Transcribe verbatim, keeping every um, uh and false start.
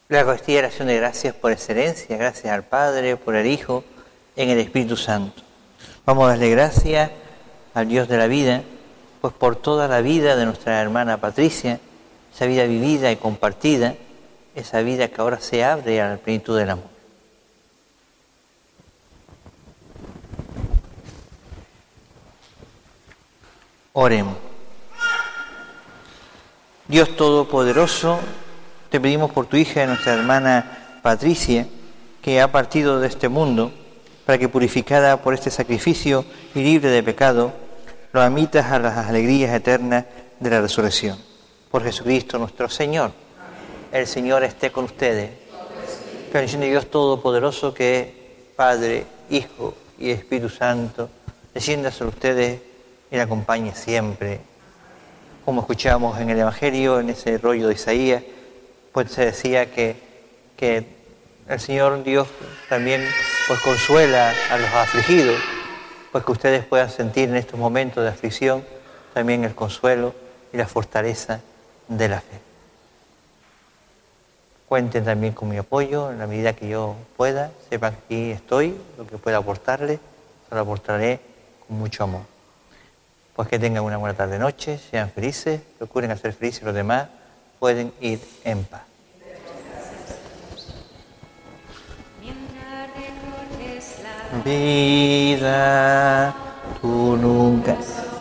La Eucaristía es la acción de gracias por excelencia, gracias al Padre, por el Hijo, en el Espíritu Santo. Vamos a darle gracias al Dios de la vida, pues por toda la vida de nuestra hermana Patricia, esa vida vivida y compartida, esa vida que ahora se abre a la plenitud del amor. Oremos. Dios Todopoderoso, te pedimos por tu hija, nuestra hermana Patricia, que ha partido de este mundo, para que purificada por este sacrificio y libre de pecado, lo admitas a las alegrías eternas de la resurrección. Por Jesucristo nuestro Señor. El Señor esté con ustedes. Que la bendición de Dios Todopoderoso, que es Padre, Hijo y Espíritu Santo, descienda sobre ustedes y la acompañe siempre. Como escuchamos en el Evangelio, en ese rollo de Isaías, pues se decía que, que el Señor Dios también pues consuela a los afligidos, pues que ustedes puedan sentir en estos momentos de aflicción también el consuelo y la fortaleza de la fe. Cuenten también con mi apoyo en la medida que yo pueda, sepan que aquí estoy, lo que pueda aportarles, se lo aportaré con mucho amor. Pues que tengan una buena tarde-noche, sean felices, procuren hacer felices a los demás, pueden ir en paz. Vida, tú nunca